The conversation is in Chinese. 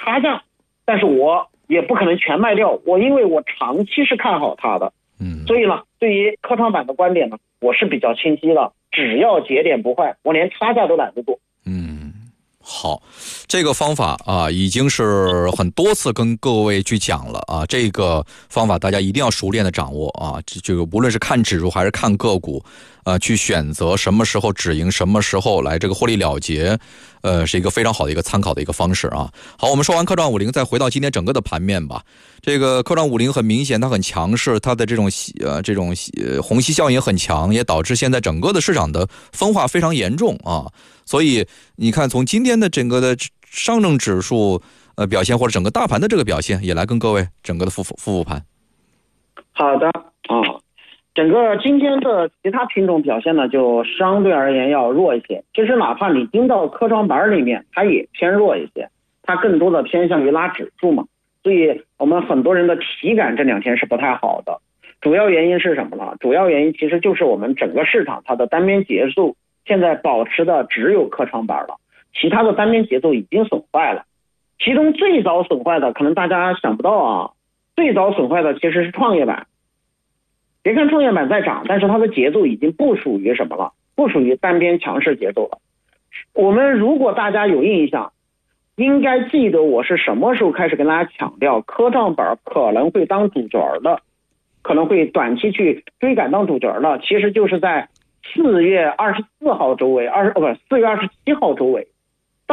差价，但是我也不可能全卖掉，因为我长期是看好它的。所以呢，对于科创板的观点呢，我是比较清晰的，只要节点不坏，我连差价都懒得做。 好，这个方法啊，已经是很多次跟各位去讲了啊。这个方法大家一定要熟练的掌握啊。这个无论是看指数还是看个股，去选择什么时候止盈，什么时候来这个获利了结，是一个非常好的一个参考的一个方式啊。好，我们说完科创50，再回到今天整个的盘面吧。这个科创50很明显，它很强势，它的这种虹吸效应很强，也导致现在整个的市场的分化非常严重啊。所以你看，从今天的整个的上证指数表现，或者整个大盘的这个表现，也来跟各位整个的复盘。 好的整个今天的其他品种表现呢，就相对而言要弱一些。其实哪怕你盯到科创板里面，它也偏弱一些，它更多的偏向于拉指数嘛。所以我们很多人的体感这2天是不太好的。主要原因是什么呢？主要原因其实就是我们整个市场它的单边结构现在保持的只有科创板了，其他的单边节奏已经损坏了。其中最早损坏的可能大家想不到啊，最早损坏的其实是创业板。别看创业板在涨，但是它的节奏已经不属于什么了，不属于单边强势节奏了。我们如果大家有印象，应该记得我是什么时候开始跟大家强调科创板可能会当主角的，可能会短期去追赶当主角的，其实就是在4月24号周围，4月27号周围，